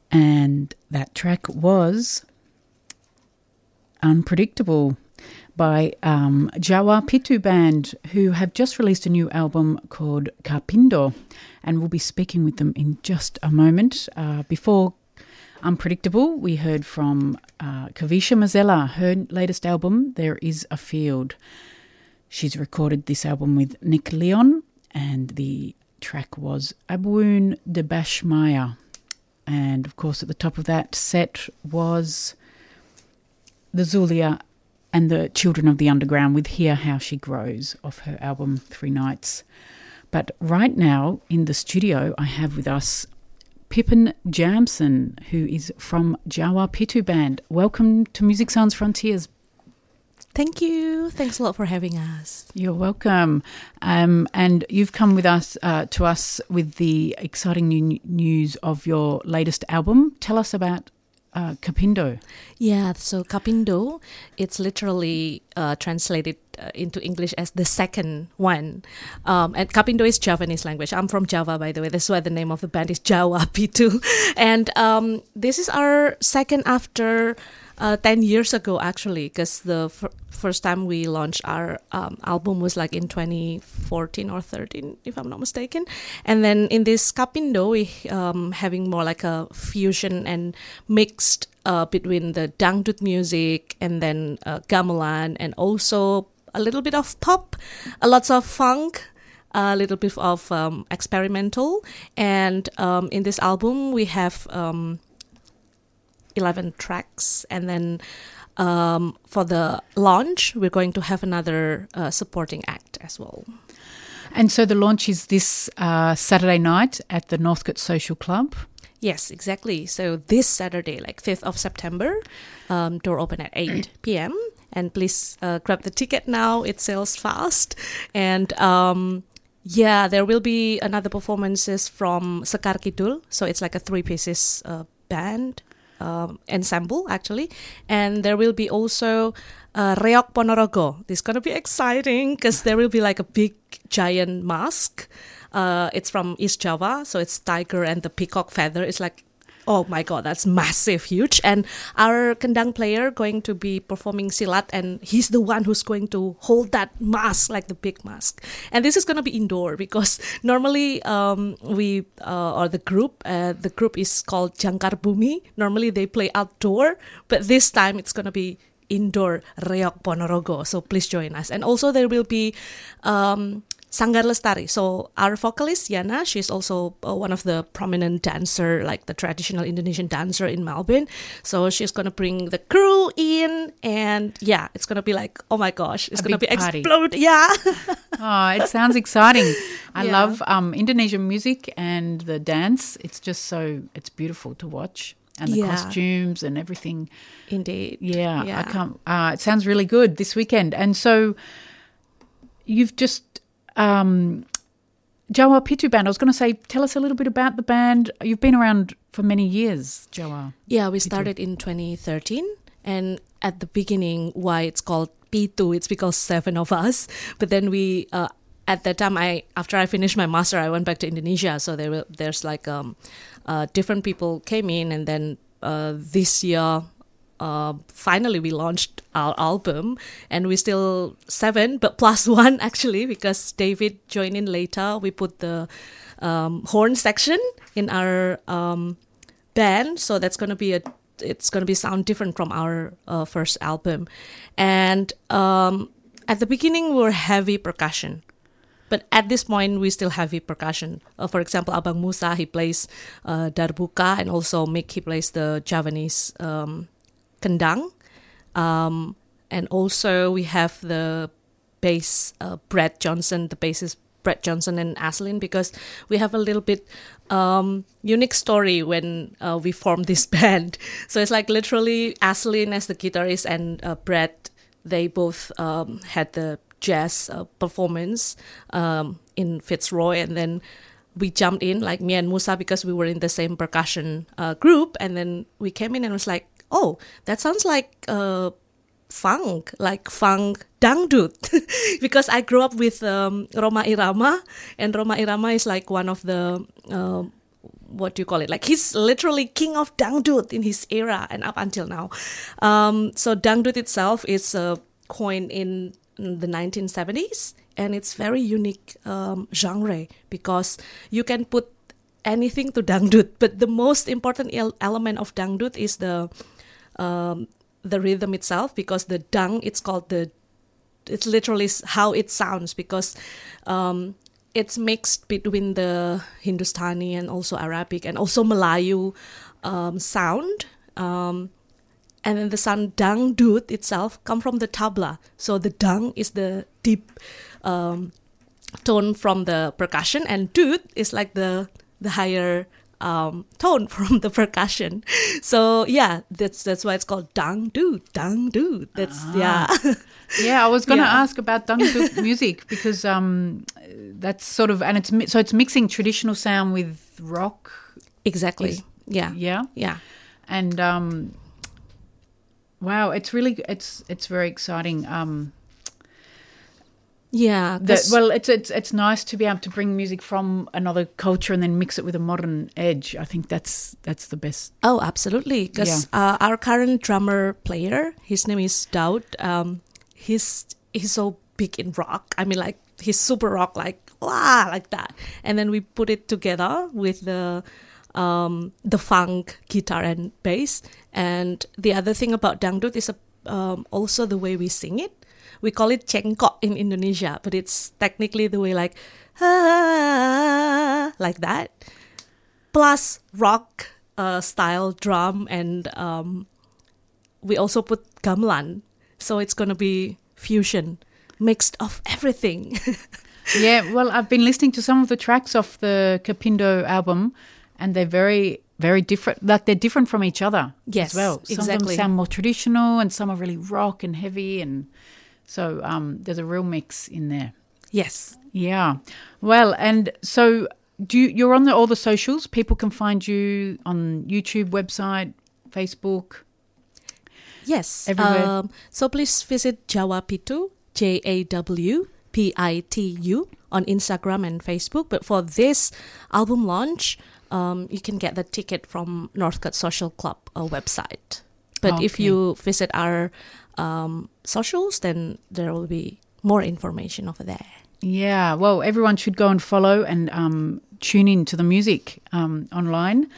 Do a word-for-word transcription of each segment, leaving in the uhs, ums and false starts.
And that track was Unpredictable by um, Jawa Pitu Band, who have just released a new album called Kapindo, and we'll be speaking with them in just a moment. Uh, before Unpredictable, we heard from uh, Kavisha Mazella, her latest album, There Is a Field. She's recorded this album with Nick Leon, and the track was Abuun de Bashmaya. And, of course, at the top of that set was the Zulia and the Children of the Underground with Hear How She Grows off her album Three Nights. But right now in the studio I have with us Pippin Jamson, who is from Jawa Pitu Band. Welcome to Music Sans Frontiers. Thank you. Thanks a lot for having us. You're welcome. Um, and you've come with us uh, to us with the exciting new news of your latest album. Tell us about Uh, Kapindo. Yeah, so Kapindo, it's literally uh, translated uh, into English as the second one. Um, and Kapindo is Javanese language. I'm from Java, by the way. That's why the name of the band is Jawa Pitu. And um, this is our second after uh, ten years ago, actually, because the f- first time we launched our um, album was like in twenty fourteen or thirteen, if I'm not mistaken. And then in this Kapindo, we um, having more like a fusion and mixed uh, between the dangdut music and then uh, gamelan, and also a little bit of pop, a lots of funk, a little bit of um, experimental. And um, in this album, we have um, eleven tracks, and then um, for the launch, we're going to have another uh, supporting act as well. And so the launch is this uh, Saturday night at the Northcote Social Club? Yes, exactly. So this Saturday, like fifth of September, um, door open at eight p.m. And please uh, grab the ticket now. It sells fast. And um, yeah, there will be another performances from Sekar Kidul. So it's like a three pieces uh, band. Um, ensemble actually, and there will be also uh, Reok Ponorogo. This is gonna be exciting because there will be like a big giant mask. Uh, it's from East Java, so it's tiger and the peacock feather. It's like, oh my god, that's massive, huge. And our kendang player going to be performing silat, and he's the one who's going to hold that mask, like the big mask. And this is going to be indoor because normally um, we, uh, or the group, uh, the group is called Jangkar Bumi. Normally they play outdoor, but this time it's going to be indoor Reok Ponorogo. So please join us. And also there will be Um, Sanggar Lestari. So our vocalist Yana, she's also uh, one of the prominent dancer, like the traditional Indonesian dancer in Melbourne. So she's gonna bring the crew in, and yeah, it's gonna be like, oh my gosh, it's A gonna be big party. explode. Yeah. Oh, it sounds exciting. I Yeah. love um, Indonesian music and the dance. It's just so, it's beautiful to watch. And the Yeah. costumes and everything. Indeed. Yeah, Yeah. I can't. Uh, it sounds really good this weekend. And so you've just um, Jawa Pitu Band. I was going to say, tell us a little bit about the band. You've been around for many years, Jawa. Yeah, we started in twenty thirteen, and at the beginning, why it's called Pitu, it's because seven of us. But then we, uh, at that time, I after I finished my master, I went back to Indonesia. So there were there's like um, uh, different people came in, and then uh, this year. Uh, finally, we launched our album, and we still seven, but plus one actually, because David joined in later. We put the um, horn section in our um, band, so that's gonna be a. It's gonna be sound different from our uh, first album, and um, at the beginning we were heavy percussion. But at this point, we still heavy percussion. Uh, for example, Abang Musa, he plays uh, darbuka, and also Mick, he plays the Javanese um, kendang. Um, and also we have the bass, uh, Brett Johnson, the bassist Brett Johnson and Aslin, because we have a little bit um, unique story when uh, we formed this band. So it's like literally Aslin as the guitarist and uh, Brett, they both um, had the jazz uh, performance um, in Fitzroy, and then we jumped in, like me and Musa, because we were in the same percussion uh, group, and then we came in and was like, oh, that sounds like uh, funk, like funk dangdut, because I grew up with um, Roma Irama, and Roma Irama is like one of the uh, what do you call it? Like he's literally king of dangdut in his era and up until now. Um, so dangdut itself is uh, coined in the nineteen seventies, and it's very unique um, genre because you can put anything to dangdut, but the most important el- element of dangdut is the um, the rhythm itself, because the dang, it's called the, it's literally s- how it sounds, because um, it's mixed between the Hindustani and also Arabic and also Melayu um, sound. Um, and then the sound dangdut itself come from the tabla. So the dang is the deep um, tone from the percussion, and dut is like the the higher um, tone from the percussion. So yeah, that's that's why it's called dangdut, dangdut. That's Ah. yeah. Yeah, I was going to Yeah. ask about dangdut music because um, that's sort of, and it's mi- so it's mixing traditional sound with rock. Exactly. Is- Yeah. Yeah, Yeah. and um, wow, it's really it's it's very exciting. Um, Yeah. that, 'cause- well, it's it's it's nice to be able to bring music from another culture and then mix it with a modern edge. I think that's that's the best. Oh, absolutely. Because uh, our current drummer player, his name is Daud. Um, he's he's so big in rock. I mean, like he's super rock, like wow, like that. And then we put it together with the um, the funk guitar and bass. And the other thing about dangdut is uh, um, also the way we sing it. We call it cengkok in Indonesia, but it's technically the way like ah, like that. Plus rock uh, style drum, and um, we also put gamelan, so it's gonna be fusion, mixed of everything. Yeah, well, I've been listening to some of the tracks off the Kapindo album, and they're very, very different. Like they're different from each other Yes, as well. Some of them exactly. sound more traditional, and some are really rock and heavy, and so um, there's a real mix in there. Yes. Yeah, well, and so do you, you're on the, all the socials. People can find you on YouTube, website, Facebook. Yes. Everywhere. Um, so please visit Jawa Pitu, J A W P I T U, on Instagram and Facebook. But for this album launch, um, you can get the ticket from Northcote Social Club uh, website. But if Okay. you visit our um, socials, then there will be more information over there. Yeah, well, everyone should go and follow and um, tune in to the music um, online.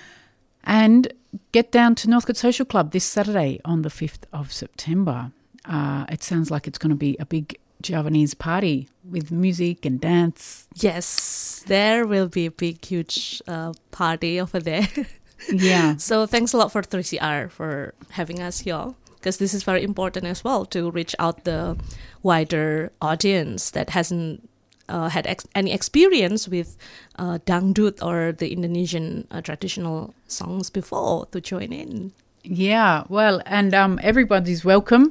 And get down to Northcote Social Club this Saturday on the fifth of September. Uh, it sounds like it's going to be a big Javanese party with music and dance. Yes, there will be a big, huge uh, party over there. Yeah. So thanks a lot for three C R for having us here, because this is very important as well to reach out the wider audience that hasn't uh, had ex- any experience with uh, dangdut or the Indonesian uh, traditional songs before to join in. Yeah, well, and um, everybody's welcome.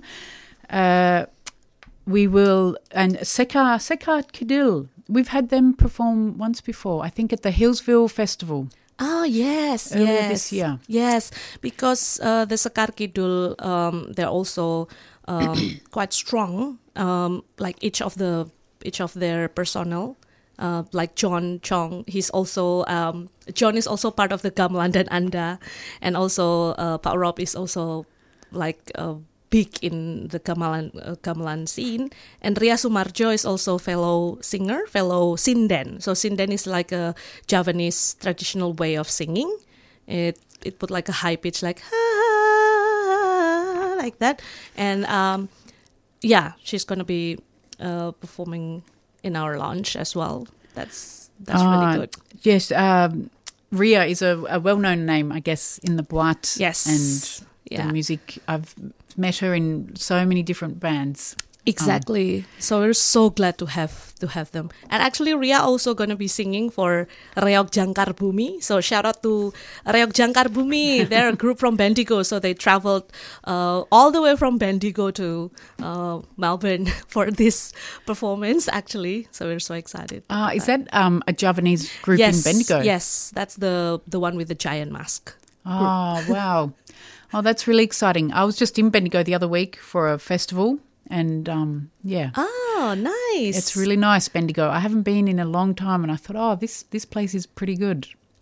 Uh, we will, and Sekar, Sekar Kidil, we've had them perform once before, I think at the Hillsville Festival. Oh, yes, Earlier yes. this year. Yes, because uh, the Sekar Kidul, um, they're also um, quite strong, um, like each of the each of their personnel. Uh, like John Chong, he's also um, John is also part of the Gamelan dan Anda, and also uh, Pak Rob is also like uh, big in the gamelan uh, gamelan scene, and Ria Sumarjo is also fellow singer, fellow sinden. So sinden is like a Javanese traditional way of singing. It it put like a high pitch, like ah, like that, and um, yeah, she's gonna be uh, performing in our launch as well. That's that's Ah, really good. Yes, um, Ria is a, a well-known name, I guess, in the Boat. Yes. And Yeah. the music. I've met her in so many different bands. Exactly. So we're so glad to have to have them. And actually Ria also gonna be singing for Reog Jangkar Bumi. So shout out to Reog Jangkar Bumi. They're a group from Bendigo. So they traveled uh, all the way from Bendigo to uh, Melbourne for this performance actually. So we're so excited. Uh, is that um, a Javanese group yes, in Bendigo? Yes, that's the the one with the giant mask. Oh, wow. Oh, that's really exciting. I was just in Bendigo the other week for a festival, and um, yeah, Oh, nice. it's really nice, Bendigo. I haven't been in a long time, and I thought, oh, this, this place is pretty good.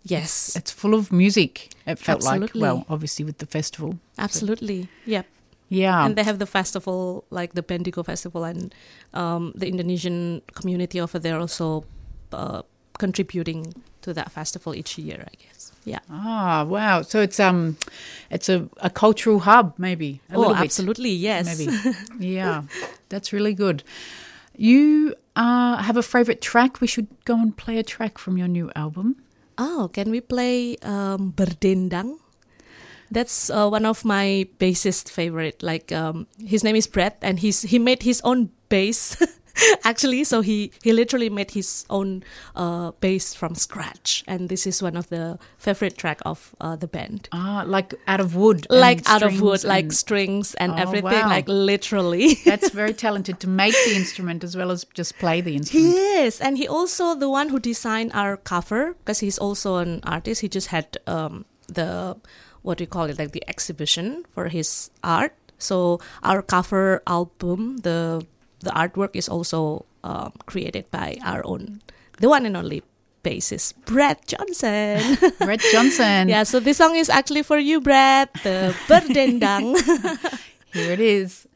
Yes. It's, it's full of music, it felt Absolutely. like. Well, obviously with the festival. Absolutely. Yep. Yeah. And they have the festival, like the Bendigo Festival, and um, the Indonesian community over there also uh, contributing to that festival each year, I guess. Yeah. Ah, wow. So it's um, it's a, a cultural hub, maybe. A oh, little bit, absolutely, yes. maybe. Yeah, that's really good. You uh, have a favorite track? We should go and play a track from your new album. Oh, can we play um, Berdendang? That's uh, one of my bassist favorite. Like um, his name is Brett, and he's he made his own bass actually. So he he literally made his own uh, bass from scratch, and this is one of the favorite track of uh, the band. Ah, like out of wood, and Like out of wood, strings like and- strings and Oh, everything, wow. like literally. That's very talented to make the instrument as well as just play the instrument. He is, and he also the one who designed our cover, because he's also an artist. He just had um, the what do you call it, like the exhibition for his art. So our cover album, the the artwork is also um, created by our own, the one and only bassist, Brett Johnson. Brett Johnson. Yeah, so this song is actually for you, Brett. The Berdendang. Here it is.